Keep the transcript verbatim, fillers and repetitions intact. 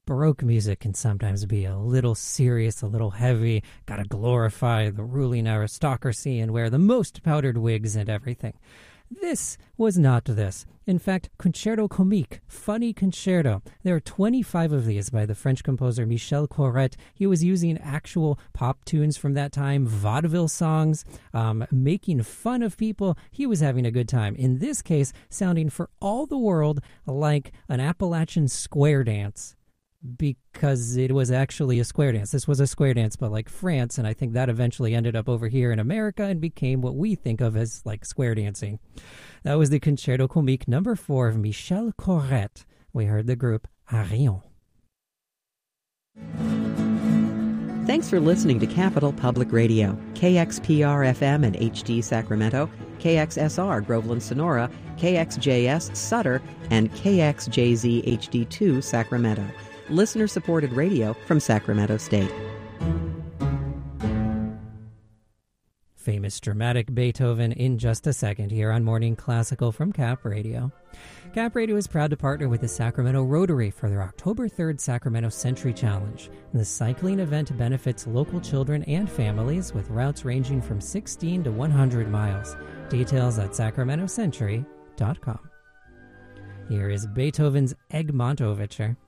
Baroque music can sometimes be a little serious, a little heavy, gotta glorify the ruling aristocracy and wear the most powdered wigs and everything. This was not this. In fact, Concerto Comique, funny concerto. There are twenty-five of these by the French composer Michel Corrette. He was using actual pop tunes from that time, vaudeville songs, um, making fun of people. He was having a good time. In this case, sounding for all the world like an Appalachian square dance, because it was actually a square dance. This was a square dance, but like France, and I think that eventually ended up over here in America and became what we think of as like square dancing. That was the Concerto Comique number four of Michel Corrette. We heard the group Arion. Thanks for listening to Capital Public Radio, K X P R F M and H D Sacramento, K X S R Groveland Sonora, K X J S Sutter, and K X J Z H D two Sacramento. Listener-supported radio from Sacramento State. Famous dramatic Beethoven in just a second here on Morning Classical from Cap Radio. Cap Radio is proud to partner with the Sacramento Rotary for their October third Sacramento Century Challenge. The cycling event benefits local children and families with routes ranging from sixteen to one hundred miles. Details at sacramento century dot com. Here is Beethoven's Egmont Overture.